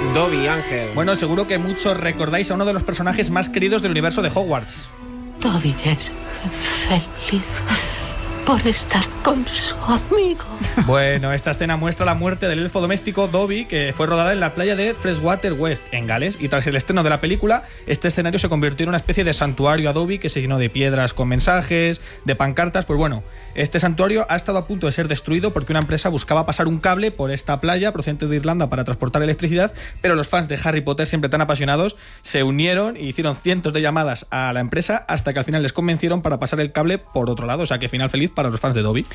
Dobby, Ángel. Bueno, seguro que muchos recordáis a uno de los personajes más queridos del universo de Hogwarts. Dobby es feliz por estar con su amigo. Bueno, esta escena muestra la muerte del elfo doméstico Dobby, que fue rodada en la playa de Freshwater West, en Gales, y tras el estreno de la película, este escenario se convirtió en una especie de santuario a Dobby que se llenó de piedras con mensajes, de pancartas. Pues bueno, este santuario ha estado a punto de ser destruido porque una empresa buscaba pasar un cable por esta playa procedente de Irlanda para transportar electricidad, pero los fans de Harry Potter, siempre tan apasionados, se unieron y hicieron cientos de llamadas a la empresa hasta que al final les convencieron para pasar el cable por otro lado. O sea que final feliz para los fans de Dobby.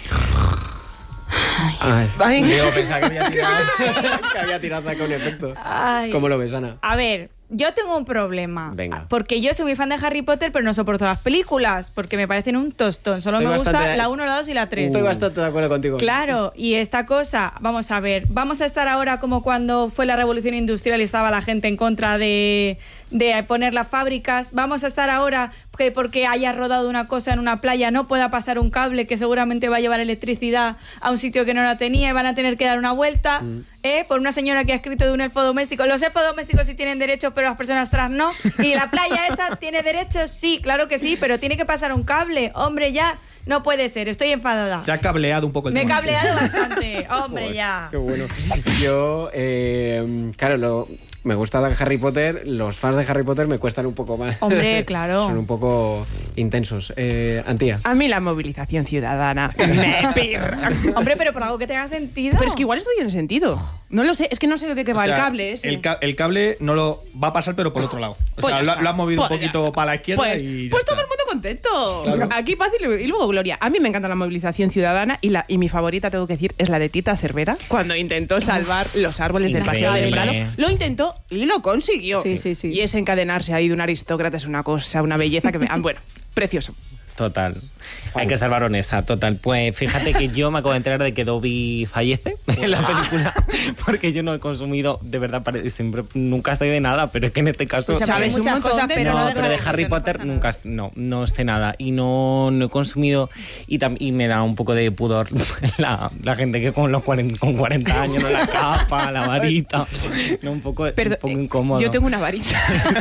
Ay. Digo, pensaba que había tirado con efecto. Ay. ¿Cómo lo ves, Ana? A ver, yo tengo un problema. Venga. Porque yo soy muy fan de Harry Potter, pero no soporto las películas, porque me parecen un tostón. Solo me gusta la 1, la 2 y la 3. Estoy bastante de acuerdo contigo. Claro, y esta cosa, vamos a ver, vamos a estar ahora como cuando fue la revolución industrial y estaba la gente en contra de poner las fábricas. Vamos a estar ahora que porque haya rodado una cosa en una playa no pueda pasar un cable que seguramente va a llevar electricidad a un sitio que no la tenía y van a tener que dar una vuelta. Por una señora que ha escrito de un elfo doméstico. Los elfos domésticos sí tienen derechos, pero las personas trans no. Y la playa esa tiene derechos, sí, claro que sí, pero tiene que pasar un cable. Hombre, ya no puede ser, estoy enfadada. Ya ha cableado un poco el tema. Me he cableado bastante, hombre, Joder, ya. Qué bueno. Yo, claro, me gusta Harry Potter. Los fans de Harry Potter me cuestan un poco más. Hombre, claro. Son un poco intensos. Antía. A mí la movilización ciudadana me pirra. Hombre, pero por algo que tenga sentido. Pero es que igual esto tiene sentido. No lo sé, es que no sé de qué va el cable ese. El cable no lo va a pasar, pero por otro lado. O Pues sea, ya está. lo han movido Pues un poquito para la izquierda Pues, y. pues ya todo está. el mundo contento. Claro. Aquí paz y luego gloria. A mí me encanta la movilización ciudadana y mi favorita, tengo que decir, es la de Tita Cervera, cuando intentó salvar los árboles del Paseo del Prado. Lo intentó y lo consiguió. Sí. Y ese encadenarse ahí de un aristócrata es una cosa, una belleza que me... bueno, precioso. Total. Hay que ser varonesa, total. Pues fíjate que yo me acabo de enterar de que Dobby fallece en la película, porque yo no he consumido, de verdad, siempre, nunca sé de nada, pero es que en este caso... Pues sabes un muchas montón cosas, de... pero no, no pero de Harry Potter nunca, no sé nada. Y no he consumido, y me da un poco de pudor la gente que con 40 años, ¿no? La capa, la varita, no, un poco incómodo. Yo tengo una varita.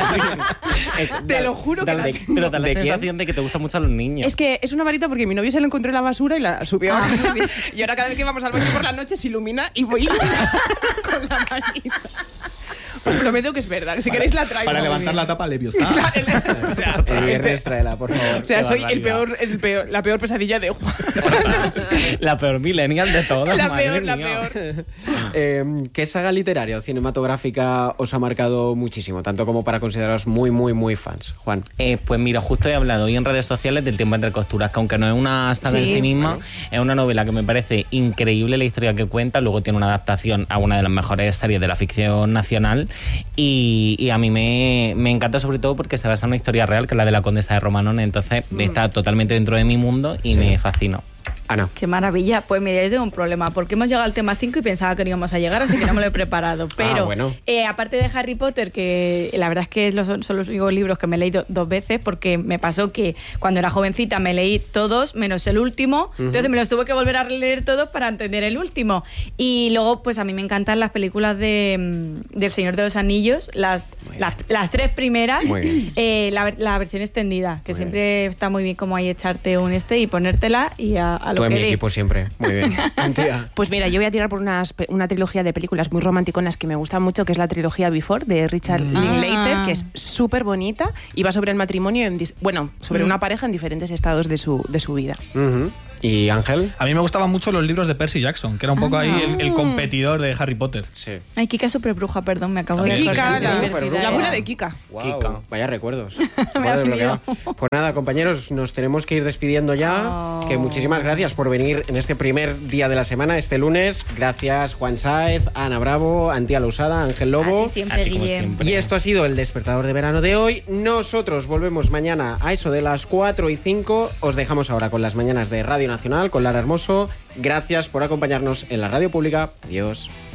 Te lo juro que pero da la sensación de que te gustan mucho a los niños. Es que es una varita porque mi novio se la encontró en la basura y la subió. Y ahora cada vez que vamos al baño por la noche se ilumina y voy con la varita. Os prometo que es verdad, que si queréis la traigo. Para levantar la tapa Leviosa. O sea, el viernes tráela, por favor. O sea, soy la peor pesadilla de Juan. La peor millennial de todas. La madre peor, la mía. peor. ¿Qué saga literaria o cinematográfica os ha marcado muchísimo, tanto como para consideraros muy, muy, muy fans? Juan. Pues mira, justo he hablado hoy en redes sociales del Tiempo entre costuras, que aunque no es una saga en sí misma, es una novela que me parece increíble la historia que cuenta. Luego tiene una adaptación a una de las mejores series de la ficción nacional y a mí me encanta, sobre todo porque se basa en una historia real, que es la de la Condesa de Romanone. Entonces está totalmente dentro de mi mundo y me fascinó. Ana. Qué maravilla. Pues mira, yo tengo un problema, porque hemos llegado al tema 5 y pensaba que no íbamos a llegar, así que no me lo he preparado. Pero bueno. Aparte de Harry Potter, que la verdad es que son los únicos libros que me he leído 2 veces, porque me pasó que cuando era jovencita me leí todos, menos el último, entonces me los tuve que volver a leer todos para entender el último. Y luego, pues a mí me encantan las películas del Señor de los Anillos, las 3 primeras, la versión extendida, que siempre está muy bien como ahí echarte y ponértela y a lo Tú en que mi dé. equipo siempre. Muy bien. Antía. Pues mira, yo voy a tirar por una trilogía de películas muy romanticonas que me gustan mucho, que es la trilogía Before, de Richard Linklater, que es súper bonita y va sobre el matrimonio, sobre una pareja en diferentes estados de su vida. ¿Y Ángel? A mí me gustaban mucho los libros de Percy Jackson, que era un poco ahí el competidor de Harry Potter. Sí. Ay, Kika Superbruja, perdón, me acabo de Kika, Superbruja. la abuela de Kika. Wow, Kika. vaya recuerdos. Me ha venido. Pues nada, compañeros, nos tenemos que ir despidiendo ya. Que muchísimas gracias por venir en este primer día de la semana, este lunes. Gracias, Juan Sáez, Ana Bravo, Antía Lousada, Ángel Lobo. A ti siempre, Guillem. Y esto ha sido el despertador de verano de hoy. Nosotros volvemos mañana a eso de las 4:05. Os dejamos ahora con las mañanas de Radio Nacional, con Lara Hermoso. Gracias por acompañarnos en la radio pública. Adiós.